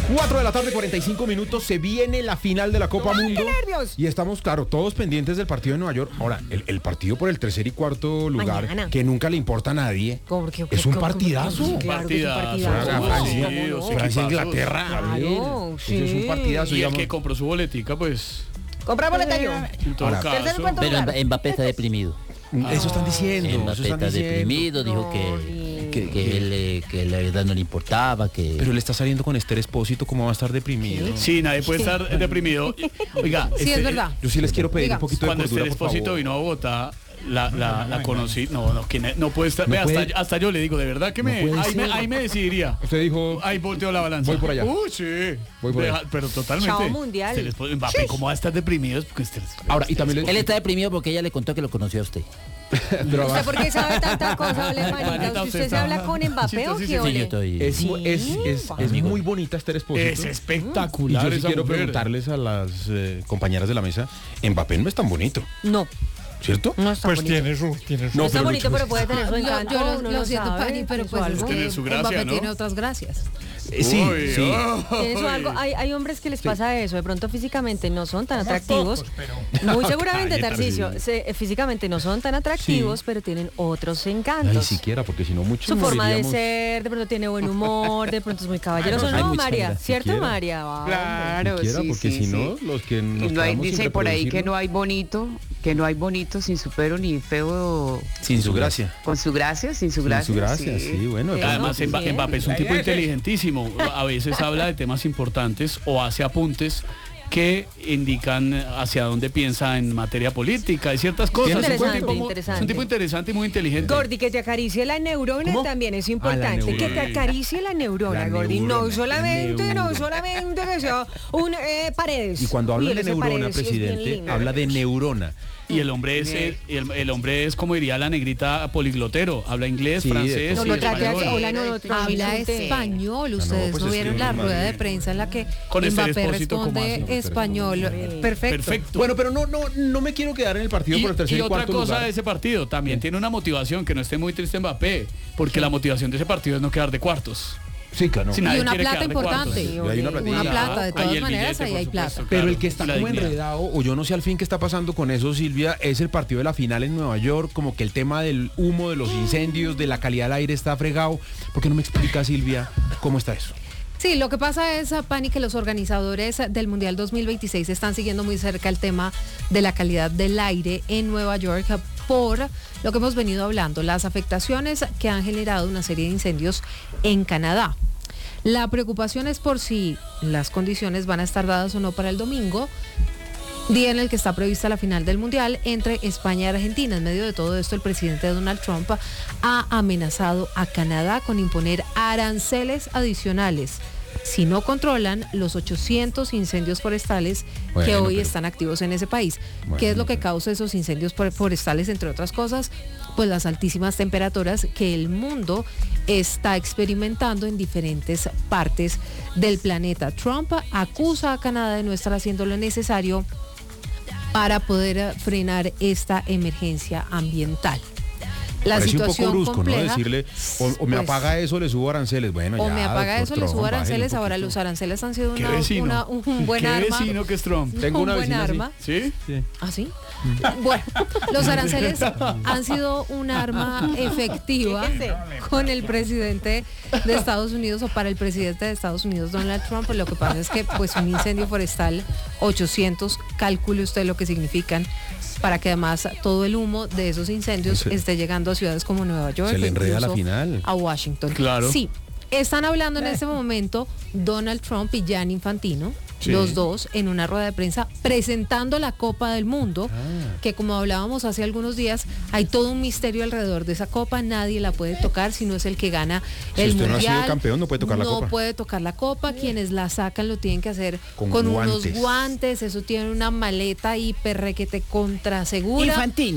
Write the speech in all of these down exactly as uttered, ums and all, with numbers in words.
cuatro de la tarde, cuarenta y cinco minutos, se viene la final de la Copa ¡Ay, Mundo. qué nervios! Y estamos, claro, todos pendientes del partido de Nueva York. Ahora, el, el partido por el tercer y cuarto lugar, Mañana. que nunca le importa a nadie, ¿Cómo que- es un cómo- partidazo. cómo- Claro que es un Partidazo. partidazo. Francia, Sí, Francia, dos Francia, equipazos. Inglaterra. Claro, a ver, eso sí. es un partidazo, Y el digamos. que compró su boletica, pues, Compra boleta yo. en todo Ahora, Tercer y caso. cuarto Pero lugar. Mba- Mbappé está deprimido. Eso están diciendo. eso Mbappé están está diciendo. deprimido, dijo No, que, que, sí. que él, eh, que la verdad no le importaba, que... Pero le está saliendo con Esther Espósito, ¿cómo va a estar deprimido? Sí, nadie puede estar deprimido. Oiga, Sí, este, es verdad. Yo sí les quiero pedir Digamos. un poquito de Cuando cordura, este por Espósito favor. vino a Bogotá, la, la, la conocí. No, no, que ne- no puede estar. No Ve, puede- hasta, hasta yo le digo, de verdad que me, puede ahí, me ser. ahí me decidiría. Usted dijo, Ahí volteó la balanza. Voy por allá. Uy, sí. Voy por Deja- allá. Pero totalmente. Chao, mundial. Este Espósito- Mbappé, ¿cómo va a estar deprimido? Porque este- ahora, y también Él le... está deprimido porque ella le contó que lo conoció a usted. pero ¿Usted por qué sabe tanta cosa, ole, Manita, manita? usted ¿Usted se habla está con Mbappé o qué, chistosísimo. Sí, yo ole? estoy... Es, mu- es, es, es muy bonita Esther Espósito. Es Y espectacular. yo sí esa quiero mujer. preguntarles a las eh, compañeras de la mesa, Mbappé no es tan bonito, No, ¿cierto? no está Pues bonito. tiene su, tiene su. No No, está pero bonito, lo- pero puede tener su Yo, encanto. yo lo, uno lo no siento, sabe, Pani, pero eso pues algo. es Tiene que su gracia, Mbappé ¿no? tiene otras gracias. Eh, sí, Uy, sí. oh, Tiene su uy. algo. Hay, hay hombres que les pasa eso, de pronto físicamente no son tan Somos atractivos. pocos, pero- Muy seguramente, Cállate, Tarcisio, sí. se- eh, físicamente no son tan atractivos, pero tienen otros encantos. Ni siquiera, porque si no muchos Su forma de moriríamos. ser, de pronto tiene buen humor, de pronto es muy caballeroso. Hay No, mucha María, gracia. ¿cierto, Siquiera. María? Va, Claro, Siquiera, sí, porque sí, si no, sí. los que Y nos no hay, quedamos sin dice por ahí que reproducirnos, no hay bonito, que no hay bonito sin su pero ni feo sin su gracia. con su gracia, sin su Sin gracia. su gracia, sí, bueno. de Además, Eso, Mba- sí. Mbappé es un tipo inteligentísimo. A veces habla de temas importantes o hace apuntes que indican hacia dónde piensa en materia política y ciertas cosas. Interesante, Es un tipo muy- interesante. Es un tipo interesante y muy inteligente. Gordi, que te acaricie la neurona ¿Cómo? también es Ah, importante. la que te neurona. acaricie la neurona, La Gordi. neurona, No solamente, no neurona. solamente que sea un eh, paredes. Y cuando habla Uy, de ese neurona, Paredes sí es bien presidente, lindo. habla de neurona. Y el hombre es eh, el, el hombre es como diría la negrita poliglotero, habla inglés, Sí, de francés todo. y No lo trate español. así, hola, no lo trate. Habla usted. español, no, ustedes pues no es vieron que la no, rueda de madre. prensa en la que Con Esther Mbappé Espósito, ¿cómo responde hace? español. Perfecto. Perfecto. Bueno, pero no, no, no me quiero quedar en el partido Y, por el tercer y y, otra cuarto cosa lugar. de ese partido, también tiene una motivación, que no esté muy triste Mbappé, porque la motivación de ese partido es no quedar de cuartos. Sí, claro. Si Y nadie una quiere plata quedar de cuartos. importante. Sí, Y hay una Una platilla. Una plata, de Ahí todas el maneras, billete, ahí por hay supuesto, plata. Pero claro, el que está y la como dignidad. enredado, o yo no sé al fin qué está pasando con eso, Silvia, es el partido de la final en Nueva York, como que el tema del humo, de los incendios, de la calidad del aire está fregado. ¿Por qué no me explica, Silvia, cómo está eso? Sí, lo que pasa es, Pani, que los organizadores del Mundial dos mil veintiséis están siguiendo muy cerca el tema de la calidad del aire en Nueva York por lo que hemos venido hablando, las afectaciones que han generado una serie de incendios en Canadá. La preocupación es por si las condiciones van a estar dadas o no para el domingo, día en el que está prevista la final del Mundial entre España y Argentina. En medio de todo esto, el presidente Donald Trump ha amenazado a Canadá con imponer aranceles adicionales si no controlan los ochocientos incendios forestales que Bueno, hoy pero- están activos en ese país. ¿Qué Bueno, es lo que pero- causa esos incendios for- forestales, entre otras cosas? Pues las altísimas temperaturas que el mundo está experimentando en diferentes partes del planeta. Trump acusa a Canadá de no estar haciendo lo necesario para poder eh, frenar esta emergencia ambiental. La Parece situación un poco brusco, compleja, ¿no? Decirle, o, o me pues, apaga eso, le subo aranceles. Bueno, o ya, me apaga doctor eso, le Trump, subo bájele un aranceles. Ahora poquito. los aranceles han sido ¿Qué una, vecino? una- un buen ¿Qué arma. vecino que es Trump? Tengo un una buen vecina así. arma. ¿Sí? ¿Ah, sí? Bueno, los aranceles han sido un arma efectiva con el presidente de Estados Unidos o para el presidente de Estados Unidos, Donald Trump. Lo que pasa es que pues un incendio forestal, ochocientos, calcule usted lo que significan, para que además todo el humo de esos incendios Se- esté llegando a ciudades como Nueva York. Se le enreda la incluso final. A Washington. Claro. Sí, están hablando en este momento Donald Trump y Gianni Infantino. Sí. Los dos en una rueda de prensa presentando la Copa del Mundo, Ah. que como hablábamos hace algunos días, hay todo un misterio alrededor de esa copa, nadie la puede tocar si no es el que gana Si el usted no ha mundial. sido campeón, no puede tocar la No copa. puede tocar la copa, quienes la sacan lo tienen que hacer Con con, guantes. unos guantes, eso tiene una maleta hiper requete contra segura. Infantino.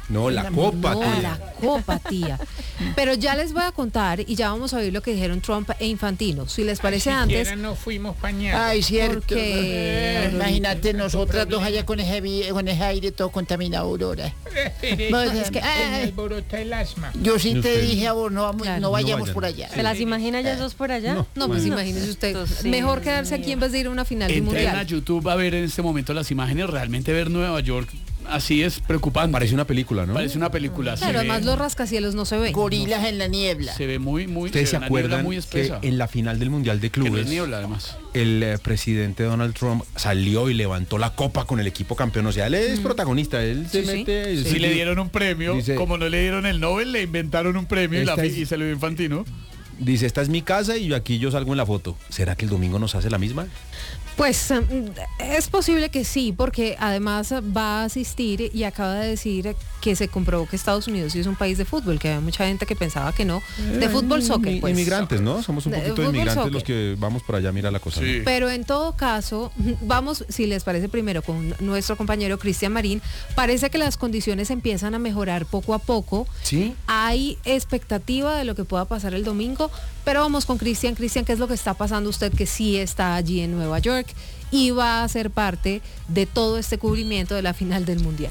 No, la copa, No, tía. la copa, tía. Pero ya les voy a contar y ya vamos a oír lo que dijeron Trump e Infantino. Si les parece antes, no fuimos pañados. Ay, cierto. porque Imagínate nosotras dos allá con ese, vi- con ese aire todo contaminado, Aurora. No, es que, ay, alborota el asma. yo sí te Usted- dije a vos, no, vamos, Claro. no vayamos No vayan. por allá. ¿Se las imagina ya dos por allá? no, pues imagínese usted, Esto sí, mejor quedarse aquí en vez de ir a una final del Entren a mundial. YouTube a ver en este momento las imágenes, realmente ver Nueva York así es preocupante. Parece una película, ¿no? Parece una película. se Claro, ve- además los rascacielos no se ven. Gorilas en la niebla. Se ve muy, muy... ¿Ustedes se ve una niebla acuerdan muy que espesa. en la final del Mundial de Que no es Clubes niebla, además. el eh, presidente Donald Trump salió y levantó la copa con el equipo campeón? O sea, él es protagonista, él se Sí, sí. mete... Si le dieron un premio, Dice- como no le dieron el Nobel, le inventaron un premio y, la Esta fi- es- y se lo dio Infantino. Dice, esta es mi casa y yo aquí yo salgo en la foto. ¿Será que el domingo nos hace la misma? Pues mm, es posible que sí, porque además va a asistir y acaba de decir que se comprobó que Estados Unidos sí es un país de fútbol, que había mucha gente que pensaba que no, de fútbol soccer, Inmi- pues. Inmigrantes, ¿no? Somos un De poquito fútbol, inmigrantes soccer. los que vamos por allá, mira la cosa. Sí. ¿no? Pero en todo caso, vamos, si les parece primero con nuestro compañero Cristian Marín, parece que las condiciones empiezan a mejorar poco a poco. ¿Sí? Hay expectativa de lo que pueda pasar el domingo, pero vamos con Cristian. Cristian, ¿qué es lo que está pasando usted que sí está allí en Nueva York y va a ser parte de todo este cubrimiento de la final del Mundial?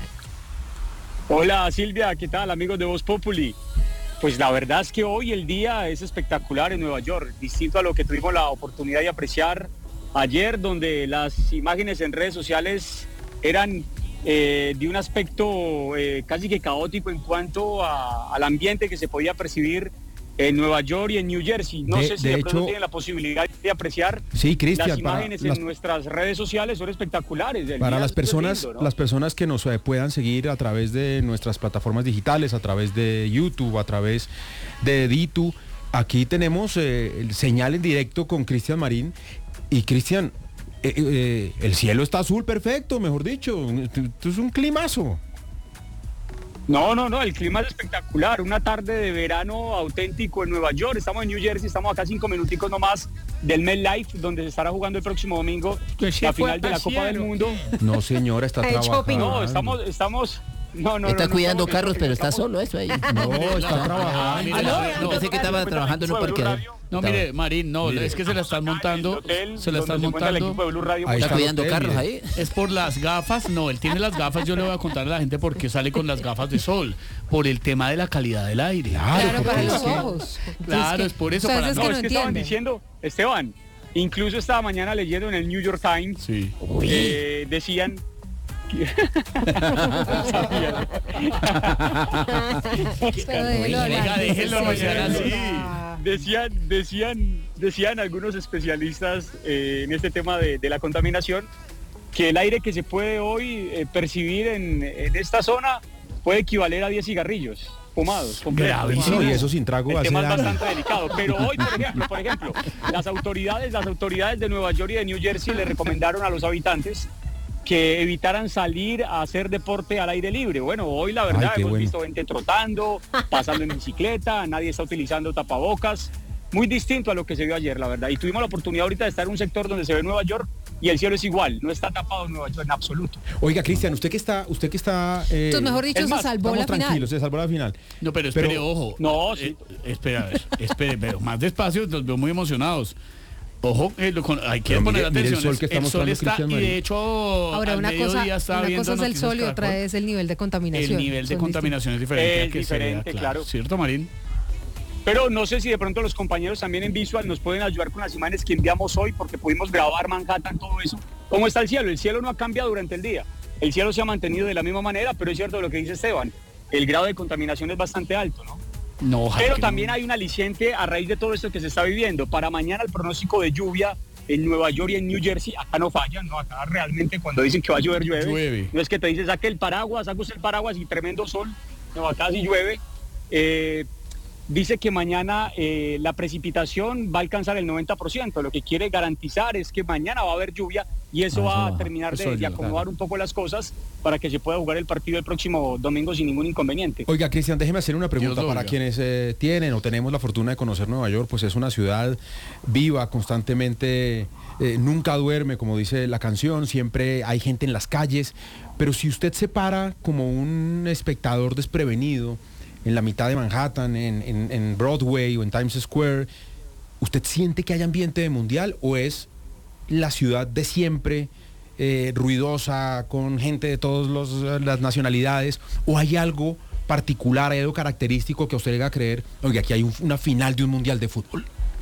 Hola Silvia, ¿qué tal amigos de Voz Populi? Pues la verdad es que hoy el día es espectacular en Nueva York, distinto a lo que tuvimos la oportunidad de apreciar ayer, donde las imágenes en redes sociales eran eh, de un aspecto eh, casi que caótico en cuanto a- al ambiente que se podía percibir en Nueva York y en New Jersey. No De- sé si de de, pronto hecho- tienen la posibilidad de apreciar Sí, Cristian, las para imágenes las- en nuestras redes sociales, son espectaculares. El Para día las es personas, lindo, ¿no? las personas que nos eh, puedan seguir a través de nuestras plataformas digitales, a través de YouTube, a través de Ditu, aquí tenemos eh, el señal en directo con Cristian Marín. Y Cristian, eh, eh, el cielo está azul perfecto, mejor dicho. Esto es un climazo. No, no, no, el clima es espectacular, una tarde de verano auténtico en Nueva York, estamos en New Jersey, estamos acá cinco minuticos nomás del MetLife, donde se estará jugando el próximo domingo ¿Usted se la fue a final de la Copa pasear del o Mundo. No, señora, está Hay trabajando. shopping. No, estamos, estamos, no, no, Está no, no cuidando estamos en carros, shopping, pero está estamos- solo eso ahí. No, está trabajando. mira, Ah, no, no, yo pensé que estaba trabajando en un Blue parqueadero. Radio. No, mire, Marín, no, Mire. es que se la están montando, El hotel se la están donde se encuentra el equipo montando. de Blue Radio. Ahí Está está el cuidando hotel, carros mire. ahí. Es por las gafas, no, él tiene las gafas, yo le voy a contar a la gente por qué sale con las gafas de sol, por el tema de la calidad del aire. Claro, Claro, porque para es los que- ojos. Claro, es por eso, ustedes para es No, que es no que estaban entienden. diciendo, Esteban, incluso esta mañana leyendo en el New York Times, Sí. eh, decían... que- Pero déjelo hablar, Oiga, déjelo sí, hablar sí, así. sí. Decían, decían, decían algunos especialistas eh, en este tema de, de la contaminación que el aire que se puede hoy eh, percibir en, en esta zona puede equivaler a diez cigarrillos fumados. completos. Gravísimo. No, y eso sin trago El hace tema es daño. bastante delicado, pero hoy, por ejemplo, por ejemplo, las autoridades, las autoridades de Nueva York y de New Jersey le recomendaron a los habitantes que evitaran salir a hacer deporte al aire libre. Bueno, hoy la verdad Ay, qué hemos bueno. visto gente trotando, pasando en bicicleta, nadie está utilizando tapabocas, muy distinto a lo que se vio ayer, la verdad. Y tuvimos la oportunidad ahorita de estar en un sector donde se ve Nueva York y el cielo es igual, no está tapado Nueva York en absoluto. Oiga, Cristian, usted que está, usted que está. eh, Entonces, mejor dicho, es se más, salvó estamos la final. tranquilos, se salvó la final. No, pero espere, Pero- ojo. No, sí. Eh, espera, espere, pero más despacio, los veo muy emocionados. Ojo, eh, lo con- hay que Pero poner mire- mire el atención. sol que está el sol mostrando está, Cristian y Marín. de hecho, Ahora, al una cosa, mediodía estaba una viendo cosa es el Noticias sol y otra Caracol. es el nivel de contaminación. El nivel de Son contaminación es diferente. Es a que se vea, diferente, claro. ¿Cierto, Marín? Pero no sé si de pronto los compañeros también en Visual nos pueden ayudar con las imágenes que enviamos hoy, porque pudimos grabar Manhattan, todo eso. ¿Cómo está el cielo? El cielo no ha cambiado durante el día. El cielo se ha mantenido de la misma manera, pero es cierto lo que dice Esteban. El grado de contaminación es bastante alto, ¿no? No, ojalá Pero que también no. hay un aliciente a raíz de todo esto que se está viviendo. Para mañana el pronóstico de lluvia en Nueva York y en New Jersey, acá no fallan, ¿no? Acá realmente cuando dicen que va a llover, llueve. Llueve. No es que te dice, saque el paraguas, saca usted el paraguas y tremendo sol. No, acá sí llueve. Eh, dice que mañana eh, la precipitación va a alcanzar el noventa por ciento. Lo que quiere garantizar es que mañana va a haber lluvia y eso Ah, va eso a terminar eso de, de ayuda, acomodar claro. un poco las cosas para que se pueda jugar el partido el próximo domingo sin ningún inconveniente. Oiga, Cristian, déjeme hacer una pregunta Dios lo para oiga. quienes eh, tienen o tenemos la fortuna de conocer Nueva York, pues es una ciudad viva, constantemente, eh, nunca duerme, como dice la canción, siempre hay gente en las calles, pero si usted se para como un espectador desprevenido en la mitad de Manhattan, en, en- en Broadway o en Times Square, ¿usted siente que hay ambiente de mundial o es la ciudad de siempre, eh, ruidosa, con gente de todas los- las nacionalidades, o hay algo particular, hay algo característico que a usted le haga creer, oye, aquí hay un- una final de un mundial de fútbol?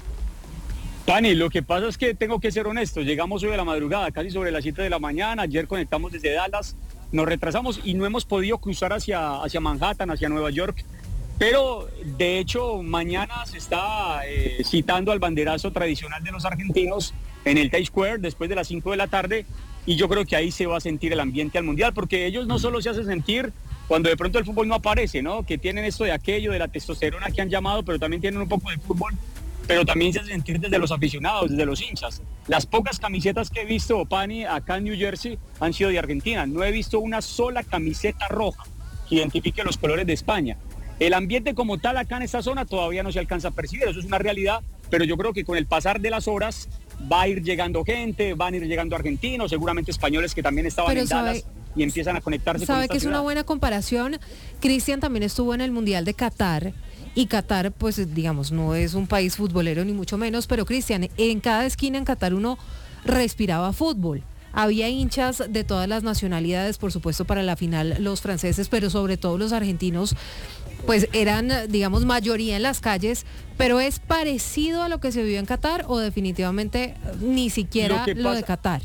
Pani, lo que pasa es que tengo que ser honesto, llegamos hoy a la madrugada, casi sobre las siete de la mañana, ayer conectamos desde Dallas, nos retrasamos y no hemos podido cruzar hacia, hacia Manhattan, hacia Nueva York, pero de hecho mañana se está eh, citando al banderazo tradicional de los argentinos en el Times Square después de las cinco de la tarde y yo creo que ahí se va a sentir el ambiente al mundial, porque ellos no solo se hacen sentir cuando de pronto el fútbol no aparece, ¿no? Que tienen esto de aquello, de la testosterona que han llamado, pero también tienen un poco de fútbol, pero también se hace sentir desde los aficionados, desde los hinchas. Las pocas camisetas que he visto, Pani, acá en New Jersey han sido de Argentina. No he visto una sola camiseta roja que identifique los colores de España. El ambiente como tal acá en esta zona todavía no se alcanza a percibir, eso es una realidad, pero yo creo que con el pasar de las horas va a ir llegando gente, van a ir llegando argentinos, seguramente españoles que también estaban Pero en sabe- Dallas y empiezan a conectarse con Sabe esta que es una ciudad. buena comparación. Cristian también estuvo en el Mundial de Qatar y Qatar, pues digamos, no es un país futbolero ni mucho menos, pero Cristian, en cada esquina en Qatar uno respiraba fútbol. Había hinchas de todas las nacionalidades, por supuesto para la final los franceses, pero sobre todo los argentinos, pues eran, digamos, mayoría en las calles, pero ¿es parecido a lo que se vivió en Qatar o definitivamente ni siquiera Lo que lo de pasa- Qatar?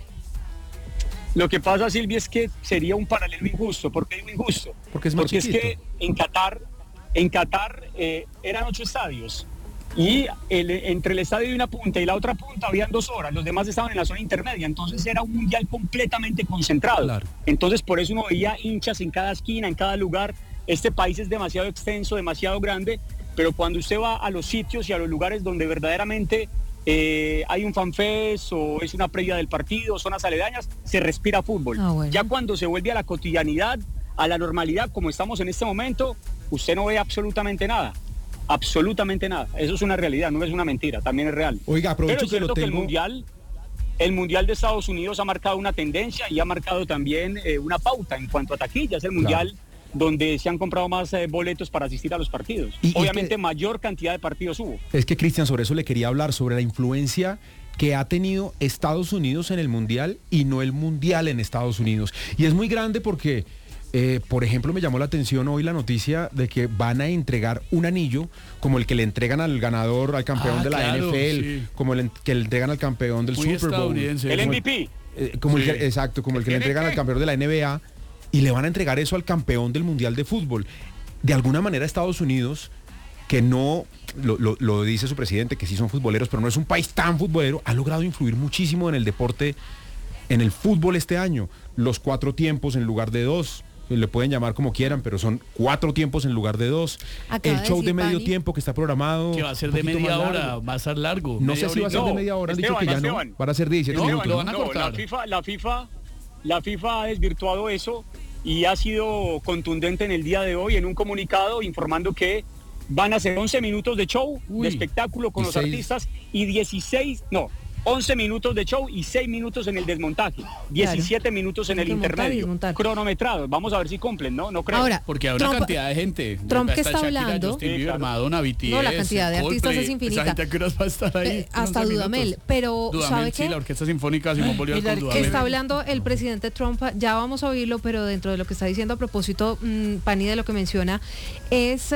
Lo que pasa, Silvia, es que sería un paralelo injusto. ¿Por qué digo injusto? Porque es más Porque es chiquito. que en Qatar, en Qatar eh, eran ocho estadios y el- entre el estadio de una punta y la otra punta habían dos horas, los demás estaban en la zona intermedia, entonces era un mundial completamente concentrado. Claro. Entonces por eso uno veía hinchas en cada esquina, en cada lugar. Este país es demasiado extenso, demasiado grande, pero cuando usted va a los sitios y a los lugares donde verdaderamente eh, hay un fanfest o es una previa del partido, zonas aledañas, se respira fútbol. Ah, bueno. Ya cuando se vuelve a la cotidianidad, a la normalidad, como estamos en este momento, usted no ve absolutamente nada. Absolutamente nada. Eso es una realidad, no es una mentira, también es real. Oiga, Pero aprovecho es que lo cierto que el tengo. mundial, el mundial de Estados Unidos ha marcado una tendencia y ha marcado también eh, una pauta en cuanto a taquillas. El mundial donde se han comprado más eh, boletos para asistir a los partidos. Y- y Obviamente que- mayor cantidad de partidos hubo. Es que, Cristian, sobre eso le quería hablar, sobre la influencia que ha tenido Estados Unidos en el Mundial y no el Mundial en Estados Unidos. Y es muy grande porque, eh, por ejemplo, me llamó la atención hoy la noticia de que van a entregar un anillo como el que le entregan al ganador, al campeón Ah, de la claro, N F L, sí. como el en- que le entregan al campeón del Muy Super Bowl. estadounidense. El Como M V P. Eh, como el Sí. que, exacto, como el que le entregan al campeón de la N B A y le van a entregar eso al campeón del Mundial de Fútbol. De alguna manera Estados Unidos, que no, lo, lo- lo dice su presidente, que sí son futboleros, pero no es un país tan futbolero, ha logrado influir muchísimo en el deporte, en el fútbol este año. Los cuatro tiempos en lugar de dos, le pueden llamar como quieran, pero son cuatro tiempos en lugar de dos. Acaba el de show decir de medio Pani tiempo que está programado. Que va a ser un de poquito media más hora, largo. va a ser largo. No media sé si va a ser horita. de No, media hora, han dicho Esteban, que ya Esteban. no. Van a ser diecisiete No, minutos. lo van a No, cortar. la FIFA, la FIFA, la FIFA ha desvirtuado eso y ha sido contundente en el día de hoy en un comunicado informando que van a ser once minutos de show, Uy. de espectáculo con Y los seis. artistas y dieciséis, no, once minutos de show y seis minutos en el desmontaje, diecisiete minutos en el Hay que montar y intermedio, desmontar. cronometrados. Vamos a ver si cumplen, ¿no? No creo. Ahora, Porque hay una Trump- cantidad de gente. Trump que Está está Shakira, hablando- Justin Sí, Bieber, claro. Madonna, B T S, No, la cantidad de artistas Coldplay. es infinita. Esa gente, ¿a qué horas va a estar ahí? Eh, en hasta once Dudamel, minutos? pero Dudamel, ¿sabe sí, qué? la Orquesta Sinfónica Simón Bolívar Y la con orquesta Dudamel. Está hablando el presidente Trump, ya vamos a oírlo, pero dentro de lo que está diciendo a propósito, mmm, Pani, de lo que menciona, es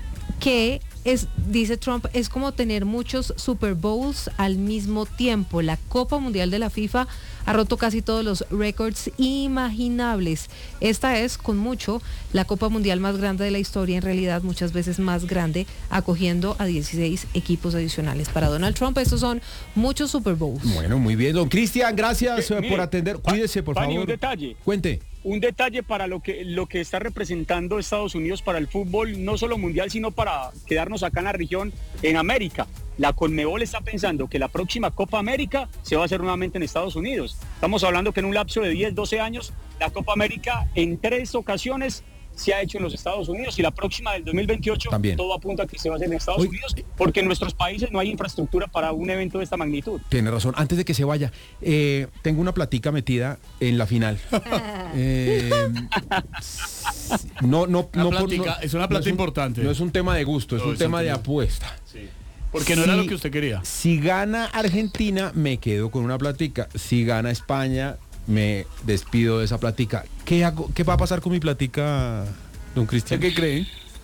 que es, dice Trump, es como tener muchos Super Bowls al mismo tiempo. La Copa Mundial de la FIFA ha roto casi todos los récords imaginables. Esta es, con mucho, la Copa Mundial más grande de la historia, en realidad muchas veces más grande, acogiendo a dieciséis equipos adicionales. Para Donald Trump, estos son muchos Super Bowls. Bueno, muy bien. Don Cristian, gracias Eh, eh, mire, por atender. Pa- Cuídese, por Pani, favor. un detalle. Cuente. un detalle para lo que, lo que está representando Estados Unidos para el fútbol, no solo mundial, sino para quedarnos acá en la región, en América. La Conmebol está pensando que la próxima Copa América se va a hacer nuevamente en Estados Unidos. Estamos hablando que en un lapso de diez, doce años, la Copa América en tres ocasiones se ha hecho en los Estados Unidos, y la próxima del dos mil veintiocho También. todo apunta a que se va a hacer en Estados Uy. Unidos, porque en nuestros países no hay infraestructura para un evento de esta magnitud. Tiene razón. Antes de que se vaya, eh, tengo una platica metida en la final. Eh, no, no, Una no, por- plática, no- es una no plata un- importante. No es un tema de gusto, es No, un es tema un de tema- apuesta. Porque no era Si- lo que usted quería. Si gana Argentina, me quedo con una platica. Si gana España, me despido de esa platica. ¿Qué hago? ¿Qué va a pasar con mi platica, don Cristian? ¿Usted qué cree?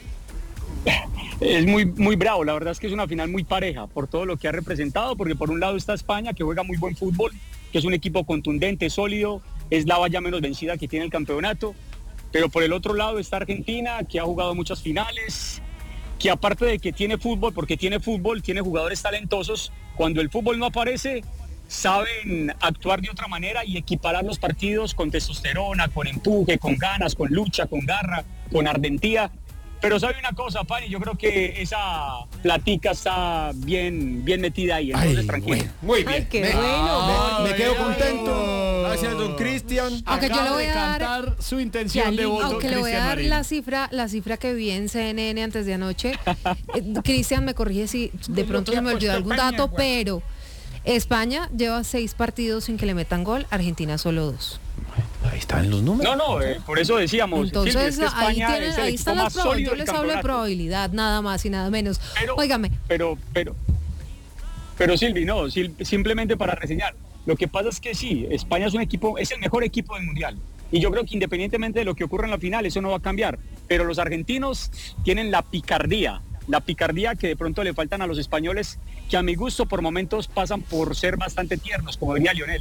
Es muy, muy bravo, la verdad es que es una final muy pareja por todo lo que ha representado, porque por un lado está España, que juega muy buen fútbol, que es un equipo contundente, sólido, es la valla menos vencida que tiene el campeonato, pero por el otro lado está Argentina, que ha jugado muchas finales, que aparte de que tiene fútbol, porque tiene fútbol, tiene jugadores talentosos, cuando el fútbol no aparece, saben actuar de otra manera y equiparar los partidos con testosterona, con empuje, con ganas, con lucha, con garra, con ardentía. Pero sabe una cosa, Pani, yo creo que esa platica está bien, bien metida ahí, entonces Ay, tranquilo. bueno, muy bien. Ay, qué me, bueno. me- me quedo Ay, contento. ay. Gracias, don Cristian. Aunque yo Acaba le voy de a dar- cantar su intención de voto, Aunque le voy a Cristian dar Marín. la cifra, la cifra que vi en C N N antes de anoche. Eh, Cristian, me corrige si de pronto se me olvidó algún dato, pero España lleva seis partidos sin que le metan gol, Argentina solo dos. Ahí están los números. No, no, eh, por eso decíamos, Entonces, Silvia, es que ahí, España tienen, es el ahí equipo están las más probabilidades. sólido Yo del les hablo de campeonato. probabilidad, nada más y nada menos. Pero, Óigame, Pero, pero, pero Silvi, no, Sil- simplemente para reseñar. Lo que pasa es que sí, España es un equipo, es el mejor equipo del mundial. Y yo creo que independientemente de lo que ocurra en la final, eso no va a cambiar. Pero los argentinos tienen la picardía, la picardía que de pronto le faltan a los españoles, que a mi gusto por momentos pasan por ser bastante tiernos, como diría Lionel.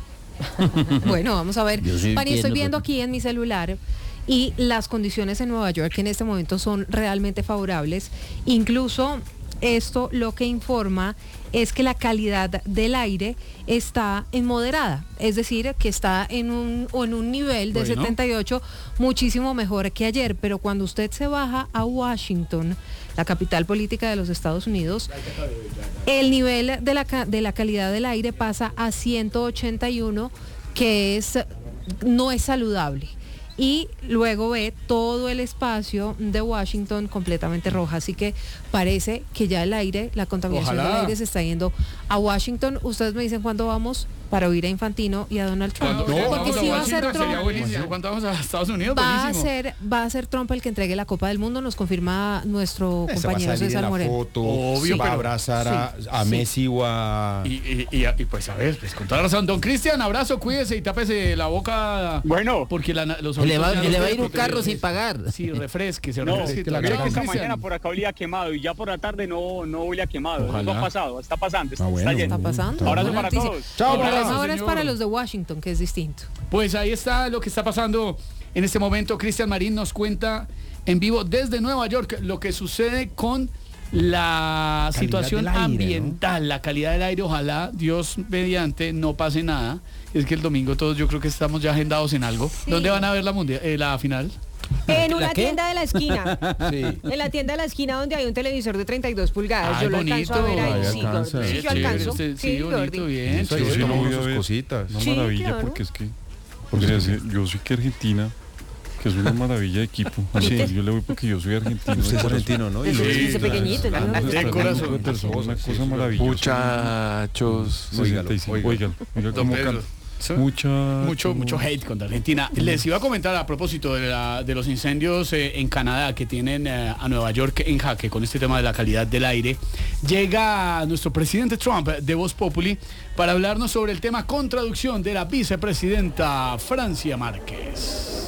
bueno, vamos a ver. Yo sí Pani, estoy entiendo, viendo porque- aquí en mi celular y las condiciones en Nueva York en este momento son realmente favorables. Incluso esto lo que informa es que la calidad del aire está en moderada, es decir, que está en un, o en un nivel de Bueno. setenta y ocho muchísimo mejor que ayer, pero cuando usted se baja a Washington, la capital política de los Estados Unidos, el nivel de la, ca- de la calidad del aire pasa a ciento ochenta y uno, que es no es saludable. Y luego ve todo el espacio de Washington completamente roja. Así que parece que ya el aire, la contaminación Ojalá. del aire se está yendo a Washington. Ustedes me dicen cuándo vamos para oír a Infantino y a Donald Trump. ¿Cuándo? Porque Vamos a si va a ser Washington, sería Trump, buenísimo. ¿Cuánto vamos a Estados Unidos? va a Buenísimo. ser, va a ser Trump el que entregue la Copa del Mundo, nos confirma nuestro Esa va a compañero salir en César la Moreno. foto, Obvio, va a pero- abrazar a, a sí. Messi o a... Y, y- y- y pues a ver, pues con toda razón. Don Cristian, abrazo, cuídese y tápese la boca. Bueno. Porque la, los Le va, ojitos ya le los va a tiene ir un carro protegidos. sin pagar. Sí, refresque, se No, refresque. que la mira garganta- que esta Cristian. mañana por acá olía quemado y ya por la tarde no, no olía quemado. Eso Ojalá. ha pasado, está pasando, está, Ah, bueno. está lleno. Está pasando. Abrazo Buena para noticia. todos. Chao, El problema abrazo, ahora es señor. para los de Washington, que es distinto. Pues ahí está lo que está pasando en este momento. Cristian Marín nos cuenta en vivo desde Nueva York lo que sucede con la Calidad situación del aire, ambiental, la calidad del aire. Ojalá, Dios mediante, no pase nada. Es que el domingo todos yo creo que estamos ya agendados en algo. ¿Dónde van a ver la, mundial, eh, la final? En una ¿La qué? tienda de la esquina. Sí. En la tienda de la esquina donde hay un televisor de treinta y dos pulgadas. Ay, yo lo alcanzo a bonito. ver ahí. Ahí Sí, alcanza. Gordy. Sí, Eh, yo chévere, alcanzo. usted- Sí, sí, bonito, Gordy. bien. Eso, chévere. yo no no voy a sus ver. cositas. Una Sí, maravilla, claro. porque es que, porque es que yo soy que Argentina, que es una maravilla de equipo. Así, ¿Viste? yo le voy porque yo soy argentino. Usted es de corazón. argentino, ¿no? Y Eso lo- es Sí, ese claro. pequeñito. el Ah, mío. no, De está corazón. hablando de Es personas, una sí, cosa sí, maravillosa. Muchachos, Óigalo, sesenta y cinco. óigalo. Oigan, oigan Don cómo Pedro. canta. Sí. Muchachos. Mucho, mucho hate contra Argentina. Les iba a comentar a propósito de, la- de los incendios eh, en Canadá que tienen eh, a Nueva York en jaque con este tema de la calidad del aire. Llega nuestro presidente Trump de Voz Populi para hablarnos sobre el tema con traducción de la vicepresidenta Francia Márquez.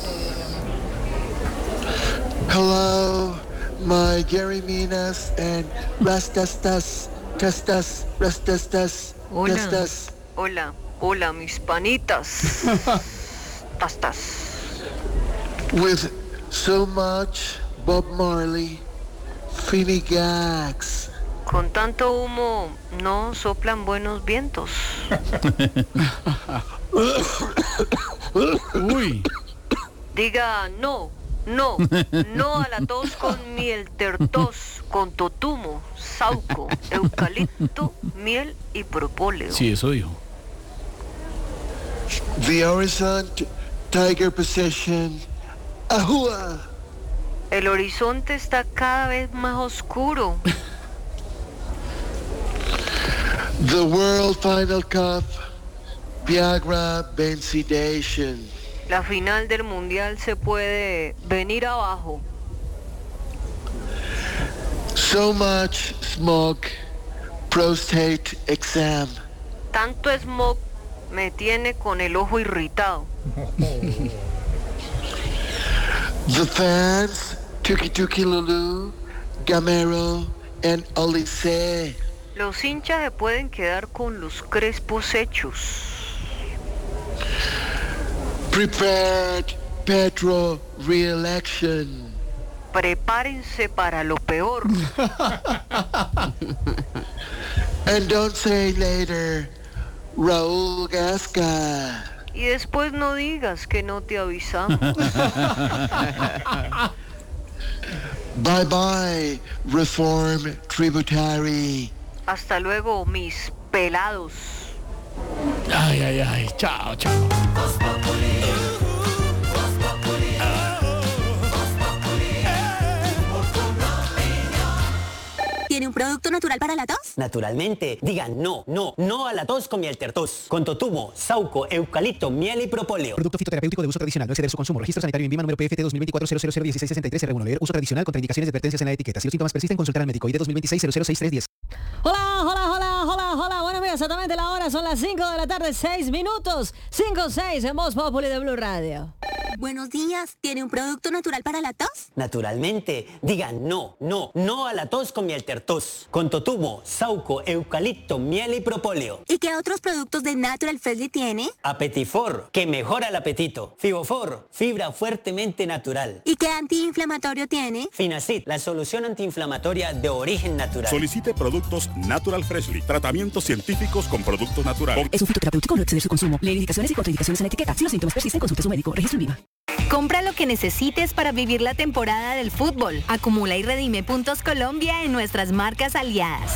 Hello, my Gary Minas and Rastastas, Tastas, Rastastas, Hola. Tastas. Hola, hola, mis panitas. Tastas. With so much Bob Marley, Finny Gags. Con tanto humo no soplan buenos vientos. Uy, Diga no, no, no a la tos con miel tertos, con totumo, sauco, eucalipto, miel y propóleo. Sí, eso dijo. The horizon tiger position. Ahua. El horizonte está cada vez más oscuro. The World Final Cup. Viagra Benzidation. La final del mundial se puede venir abajo. So much smoke. Prostate exam. Tanto smog me tiene con el ojo irritado. The fans, Tuki Tuki Lulu, Gamero, and Olise. Los hinchas se pueden quedar con los crespos hechos. Prepared Petro re-election. Prepárense para lo peor. And don't say later, Raúl Gasca. Y después no digas que no te avisamos. Bye bye, Reform Tributary. Hasta luego, mis pelados. Ay, ay, ay. Chao, chao. ¿Tiene un producto natural para la tos? Naturalmente. Digan no, no, no a la tos con miel tertos. Con totumo, sauco, eucalipto, miel y propóleo. Producto fitoterapéutico de uso tradicional. No exceder su consumo. Registro sanitario INVIMA número P F T dos mil veinticuatro cero cero cero dieciséis sesenta y tres R uno. Leer uso tradicional. Contraindicaciones y advertencias en la etiqueta. Si los síntomas persisten, consultar al médico. I D dos mil veintiséis cero cero seis tres diez. Hola, hola, hola, hola, hola. Bueno, mira, exactamente la hora son las cinco de la tarde, seis minutos. cinco seis en Voz Populi de Blue Radio. Buenos días. ¿Tiene un producto natural para la tos? Naturalmente. Digan no, no, no a la tos con miel tertos. Con totumo, sauco, eucalipto, miel y propóleo. ¿Y qué otros productos de Natural Freshly tiene? Apetifor, que mejora el apetito. Fibofor, fibra fuertemente natural. ¿Y qué antiinflamatorio tiene? Finacid, la solución antiinflamatoria de origen natural. Solicite productos Natural Freshly. Tratamientos científicos con productos naturales. Es un fitoterapéutico, no exceder su consumo. Leer indicaciones y contraindicaciones en la etiqueta. Si los síntomas persisten, consulte a su médico. Registro INVIMA. Compra lo que necesites para vivir la temporada del fútbol. Acumula y redime puntos Colombia en nuestras marcas aliadas.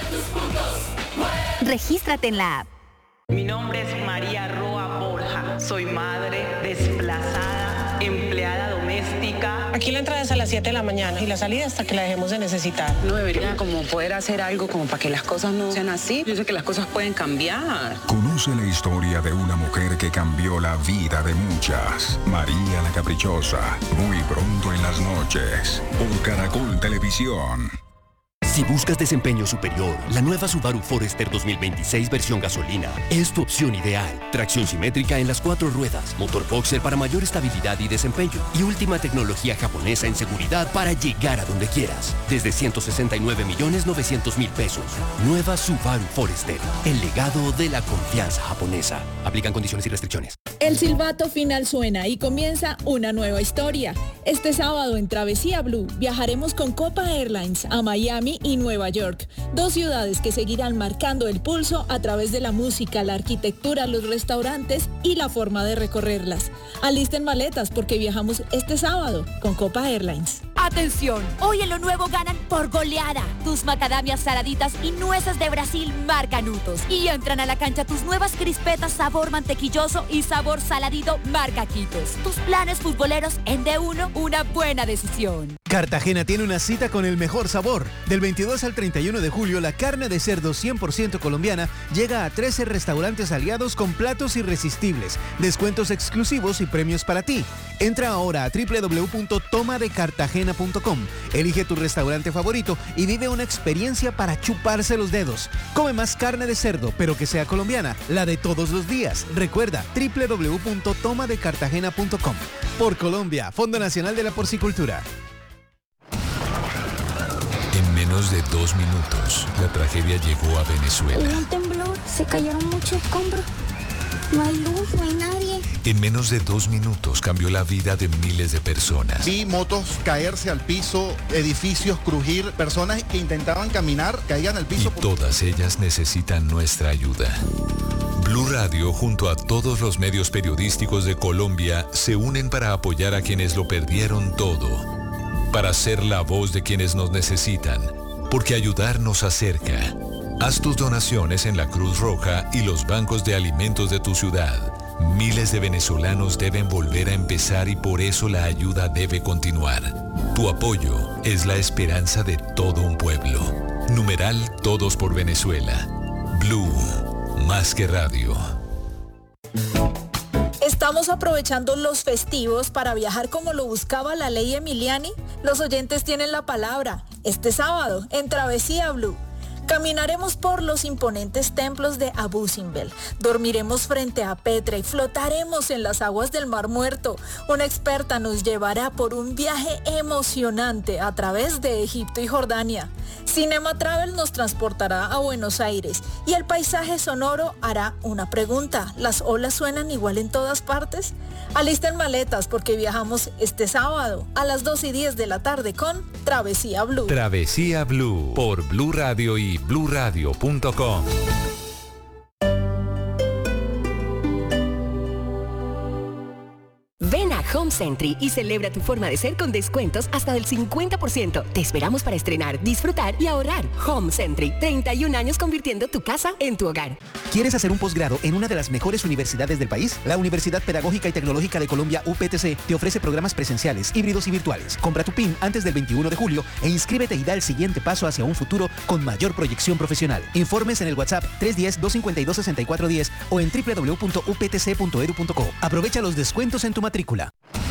Regístrate en la app. Mi nombre es María Roa Borja. Soy madre, desplazada, empleada doméstica. Aquí la entrada es a las siete de la mañana y la salida hasta que la dejemos de necesitar. No debería como poder hacer algo como para que las cosas no sean así. Yo sé que las cosas pueden cambiar. Conoce la historia de una mujer que cambió la vida de muchas. María la Caprichosa. Muy pronto en las noches. Por Caracol Televisión. Si buscas desempeño superior, la nueva Subaru Forester dos mil veintiséis versión gasolina es tu opción ideal. Tracción simétrica en las cuatro ruedas, motor boxer para mayor estabilidad y desempeño y última tecnología japonesa en seguridad para llegar a donde quieras. Desde ciento sesenta y nueve millones novecientos mil pesos. Nueva Subaru Forester, el legado de la confianza japonesa. Aplican condiciones y restricciones. El silbato final suena y comienza una nueva historia. Este sábado en Travesía Blue viajaremos con Copa Airlines a Miami y Nueva York, dos ciudades que seguirán marcando el pulso a través de la música, la arquitectura, los restaurantes y la forma de recorrerlas. Alisten maletas porque viajamos este sábado con Copa Airlines. Atención, hoy en lo nuevo ganan por goleada. Tus macadamias saladitas y nueces de Brasil marcan Utos. Y entran a la cancha tus nuevas crispetas sabor mantequilloso y sabor saladito marca Quitos. Tus planes futboleros en D uno, una buena decisión. Cartagena tiene una cita con el mejor sabor. Del veintidós al treinta y uno de julio, la carne de cerdo cien por ciento colombiana llega a trece restaurantes aliados con platos irresistibles, descuentos exclusivos y premios para ti. Entra ahora a doble u doble u doble u punto toma de cartagena punto com. Elige tu restaurante favorito y vive una experiencia para chuparse los dedos. Come más carne de cerdo, pero que sea colombiana, la de todos los días. Recuerda, doble u doble u doble u punto toma de cartagena punto com. Por Colombia, Fondo Nacional de la Porcicultura. En menos de dos minutos, la tragedia llegó a Venezuela. Hubo un temblor, se cayeron muchos escombros. No hay luz, no hay nadie. En menos de dos minutos cambió la vida de miles de personas. Vi motos caerse al piso, edificios crujir, personas que intentaban caminar, caían al piso. Y todas ellas necesitan nuestra ayuda. Blue Blue Radio junto a todos los medios periodísticos de Colombia se unen para apoyar a quienes lo perdieron todo, para ser la voz de quienes nos necesitan, porque ayudar nos acerca. Haz tus donaciones en la Cruz Roja y los bancos de alimentos de tu ciudad. Miles de venezolanos deben volver a empezar y por eso la ayuda debe continuar. Tu apoyo es la esperanza de todo un pueblo. Numeral Todos por Venezuela. Blue, más que radio. ¿Estamos aprovechando los festivos para viajar como lo buscaba la ley Emiliani? Los oyentes tienen la palabra. Este sábado, en Travesía Blue. Caminaremos por los imponentes templos de Abu Simbel, dormiremos frente a Petra y flotaremos en las aguas del Mar Muerto. Una experta nos llevará por un viaje emocionante a través de Egipto y Jordania. Cinema Travel nos transportará a Buenos Aires y el paisaje sonoro hará una pregunta. ¿Las olas suenan igual en todas partes? Alisten maletas porque viajamos este sábado a las dos y diez de la tarde con Travesía Blue. Travesía Blue por Blue Radio y blue radio punto com. Ven a Home Century y celebra tu forma de ser con descuentos hasta del cincuenta por ciento. Te esperamos para estrenar, disfrutar y ahorrar. Home Century, treinta y un años convirtiendo tu casa en tu hogar. ¿Quieres hacer un posgrado en una de las mejores universidades del país? La Universidad Pedagógica y Tecnológica de Colombia, U P T C, te ofrece programas presenciales, híbridos y virtuales. Compra tu P I N antes del veintiuno de julio e inscríbete y da el siguiente paso hacia un futuro con mayor proyección profesional. Informes en el WhatsApp tres uno cero, dos cinco dos, seis cuatro uno cero o en doble u doble u doble u punto u p t c punto e d u punto co. Aprovecha los descuentos en tu matrícula.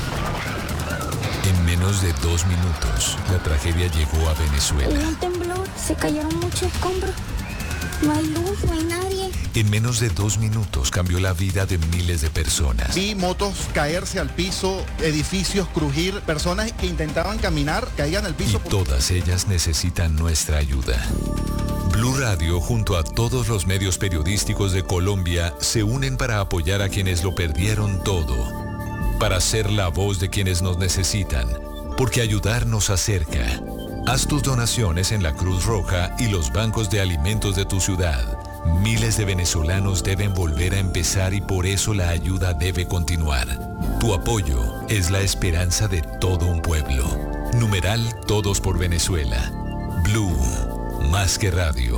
En menos de dos minutos, la tragedia llegó a Venezuela. Hubo un temblor, se cayeron muchos escombros. No hay luz, no hay nadie. En menos de dos minutos cambió la vida de miles de personas. Vi motos caerse al piso, edificios crujir, personas que intentaban caminar caían al piso. Y todas ellas necesitan nuestra ayuda. Blue Radio junto a todos los medios periodísticos de Colombia se unen para apoyar a quienes lo perdieron todo, para ser la voz de quienes nos necesitan, porque ayudar nos acerca. Haz tus donaciones en la Cruz Roja y los bancos de alimentos de tu ciudad. Miles de venezolanos deben volver a empezar y por eso la ayuda debe continuar. Tu apoyo es la esperanza de todo un pueblo. Numeral Todos por Venezuela. Blue, más que radio.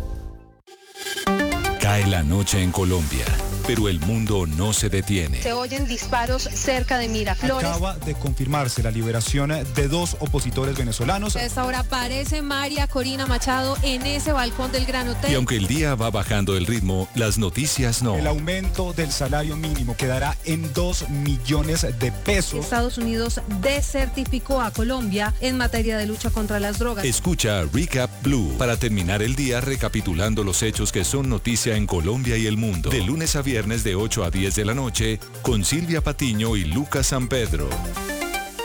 Cae la noche en Colombia, pero el mundo no se detiene. Se oyen disparos cerca de Miraflores. Acaba de confirmarse la liberación de dos opositores venezolanos. A esta hora aparece María Corina Machado en ese balcón del Gran Hotel. Y aunque el día va bajando el ritmo, las noticias no. El aumento del salario mínimo quedará en dos millones de pesos. Estados Unidos desertificó a Colombia en materia de lucha contra las drogas. Escucha Recap Blue para terminar el día recapitulando los hechos que son noticia en Colombia y el mundo. De lunes a viernes de ocho a diez de la noche con Silvia Patiño y Lucas San Pedro.